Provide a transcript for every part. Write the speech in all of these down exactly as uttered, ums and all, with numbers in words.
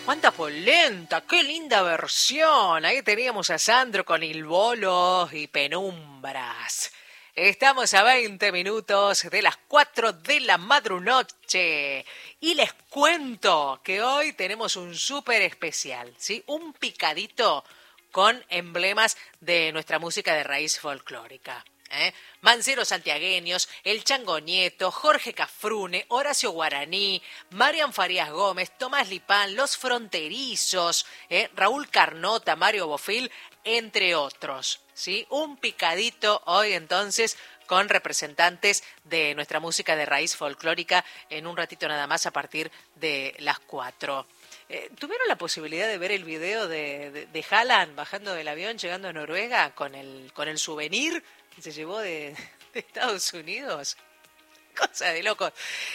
cuánta polenta, qué linda versión. Ahí teníamos a Sandro con Il Volo y Penumbras. Estamos a veinte minutos de las cuatro de la madrunoche y les cuento que hoy tenemos un súper especial, ¿sí? Un picadito con emblemas de nuestra música de raíz folclórica. ¿Eh? Manceros santiagueños, El Chango Nieto, Jorge Cafrune, Horacio Guaraní, Marian Farías Gómez, Tomás Lipán, Los Fronterizos, ¿eh? Raúl Carnota, Mario Bofil, entre otros, ¿sí? Un picadito hoy entonces con representantes de nuestra música de raíz folclórica en un ratito nada más a partir de las cuatro. Eh, ¿Tuvieron la posibilidad de ver el video de, de, de Haaland bajando del avión, llegando a Noruega con el, con el souvenir que se llevó de, de Estados Unidos? Cosa de loco.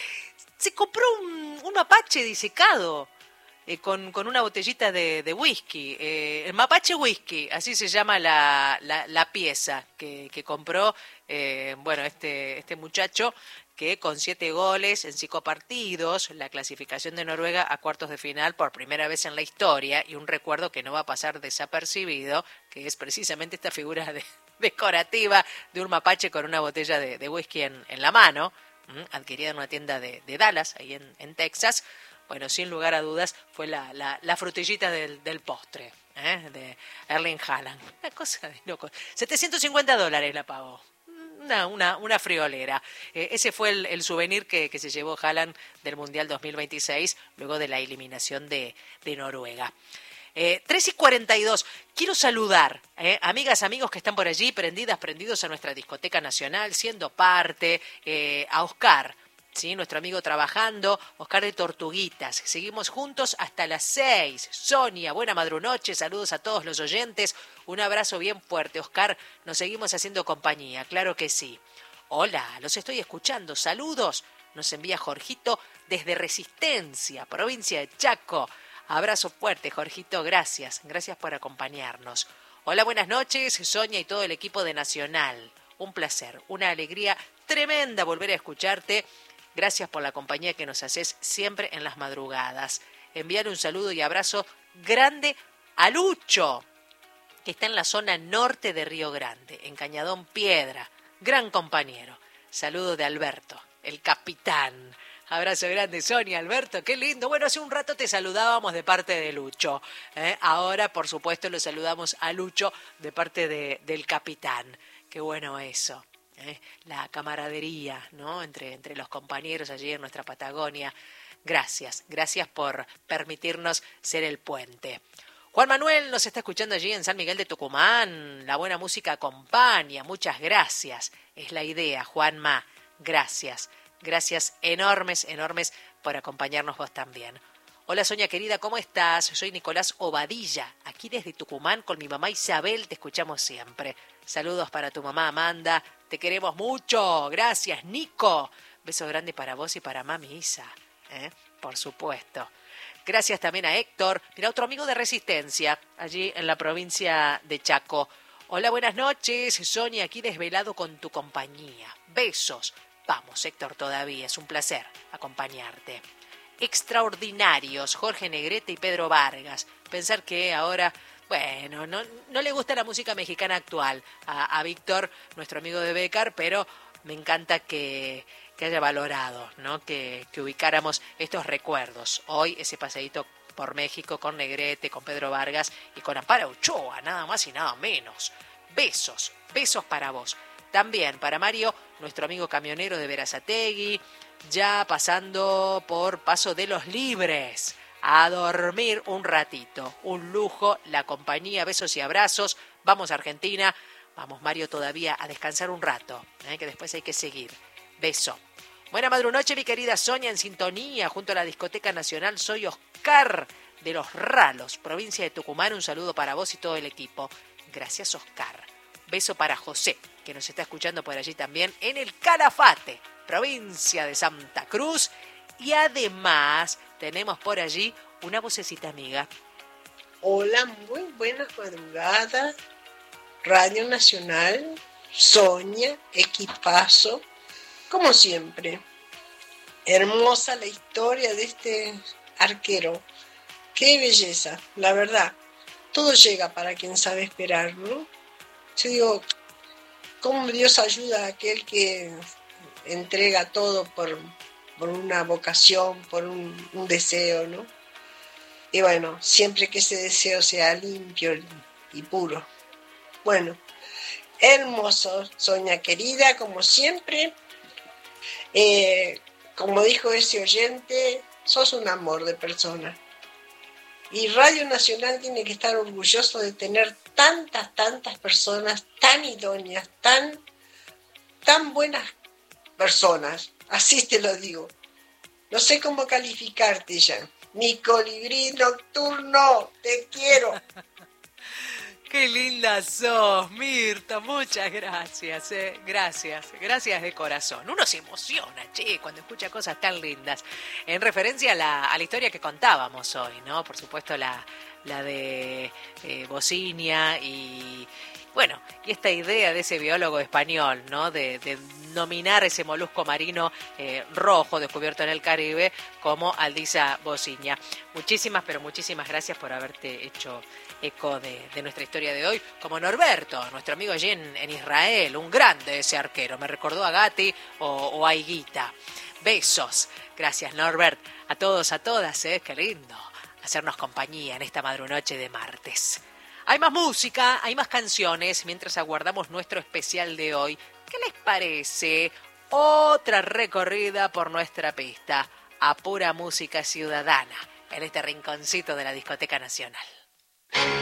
Se compró un, un mapache disecado eh, con, con una botellita de, de whisky. Eh, el mapache whisky, así se llama la, la, la pieza que, que compró eh, bueno, este, este muchacho, que con siete goles en cinco partidos, la clasificación de Noruega a cuartos de final por primera vez en la historia, y un recuerdo que no va a pasar desapercibido, que es precisamente esta figura de, decorativa de un mapache con una botella de, de whisky en, en la mano, ¿m? adquirida en una tienda de, de Dallas, ahí en, en Texas. Bueno, sin lugar a dudas, fue la, la, la frutillita del, del postre, ¿eh? De Erling Haaland. Una cosa de loco. setecientos cincuenta dólares la pagó. Una, una, una friolera. Eh, ese fue el, el souvenir que, que se llevó Haaland del Mundial dos mil veintiséis, luego de la eliminación de, de Noruega. Eh, tres y cuarenta y dos. Quiero saludar, eh, amigas, amigos que están por allí, prendidas, prendidos a nuestra discoteca nacional, siendo parte, eh, a Oscar, ¿sí? Nuestro amigo trabajando, Oscar de Tortuguitas. Seguimos juntos hasta las seis. Sonia, buena madrunoche, saludos a todos los oyentes. Un abrazo bien fuerte, Oscar. Nos seguimos haciendo compañía, claro que sí. Hola, los estoy escuchando. Saludos. Nos envía Jorgito desde Resistencia, provincia de Chaco. Abrazo fuerte, Jorgito. Gracias. Gracias por acompañarnos. Hola, buenas noches, Sonia y todo el equipo de Nacional. Un placer, una alegría tremenda volver a escucharte. Gracias por la compañía que nos haces siempre en las madrugadas. Enviar un saludo y abrazo grande a Lucho, que está en la zona norte de Río Grande, en Cañadón Piedra. Gran compañero. Saludo de Alberto, el capitán. Abrazo grande, Sonia, Alberto, qué lindo. Bueno, hace un rato te saludábamos de parte de Lucho. ¿eh? Ahora, por supuesto, lo saludamos a Lucho de parte de, del capitán. Qué bueno eso. ¿eh? La camaradería, ¿no? Entre, entre los compañeros allí en nuestra Patagonia. Gracias, gracias por permitirnos ser el puente. Juan Manuel nos está escuchando allí en San Miguel de Tucumán. La buena música acompaña. Muchas gracias. Es la idea, Juanma. Gracias. Gracias enormes, enormes por acompañarnos vos también. Hola, Sonia querida, ¿cómo estás? Soy Nicolás Obadilla, aquí desde Tucumán con mi mamá Isabel, te escuchamos siempre. Saludos para tu mamá Amanda, te queremos mucho. Gracias, Nico. Beso grande para vos y para mami Isa, ¿eh? Por supuesto. Gracias también a Héctor, mira, otro amigo de Resistencia, allí en la provincia de Chaco. Hola, buenas noches, Sonia, aquí desvelado con tu compañía. Besos. Vamos, Héctor, todavía, es un placer acompañarte. Extraordinarios, Jorge Negrete y Pedro Vargas. Pensar que ahora, bueno, no, no le gusta la música mexicana actual a, a Víctor, nuestro amigo de Bécar, pero me encanta que, que haya valorado, ¿no? Que, que ubicáramos estos recuerdos. Hoy ese paseíto por México con Negrete, con Pedro Vargas y con Amparo Ochoa, nada más y nada menos. Besos, besos para vos. También para Mario, nuestro amigo camionero de Berazategui, ya pasando por Paso de los Libres, a dormir un ratito, un lujo, la compañía, besos y abrazos. Vamos a Argentina, vamos Mario todavía a descansar un rato, ¿eh? que después hay que seguir. Beso. Buena madrunoche, mi querida Sonia, en sintonía, junto a la Discoteca Nacional. Soy Oscar de Los Ralos, provincia de Tucumán. Un saludo para vos y todo el equipo. Gracias, Oscar. Beso para José, que nos está escuchando por allí también en el Calafate, provincia de Santa Cruz. Y además tenemos por allí una vocecita amiga. Hola, muy buenas madrugadas. Radio Nacional, Sonia, equipazo, como siempre. Hermosa la historia de este arquero. Qué belleza, la verdad. Todo llega para quien sabe esperar, ¿no? Yo digo, ¿cómo Dios ayuda a aquel que entrega todo por, por una vocación, por un, un deseo, ¿no? Y bueno, siempre que ese deseo sea limpio y puro. Bueno, hermoso, Sonia querida, como siempre. Eh, como dijo ese oyente, sos un amor de persona. Y Radio Nacional tiene que estar orgulloso de tener tantas, tantas personas tan idóneas, tan, tan buenas personas. Así te lo digo. No sé cómo calificarte ya. Mi colibrí nocturno, te quiero. Qué linda sos, Mirta, muchas gracias, eh. gracias, gracias de corazón. Uno se emociona, che, cuando escucha cosas tan lindas. En referencia a la, a la historia que contábamos hoy, ¿no? Por supuesto la, la de eh, Bocinia y, bueno, y esta idea de ese biólogo español, ¿no? De, de nominar ese molusco marino eh, rojo descubierto en el Caribe como Aldisa bocinia. Muchísimas, pero muchísimas gracias por haberte hecho eco de, de nuestra historia de hoy, como Norberto, nuestro amigo allí en, en Israel, un grande ese arquero, me recordó a Gatti o, o a Higuita. Besos, gracias Norbert, a todos, a todas, ¿eh? Qué lindo hacernos compañía en esta madrunoche de martes. Hay más música, hay más canciones, mientras aguardamos nuestro especial de hoy. ¿Qué les parece? Otra recorrida por nuestra pista, a pura música ciudadana, en este rinconcito de la Discoteca Nacional.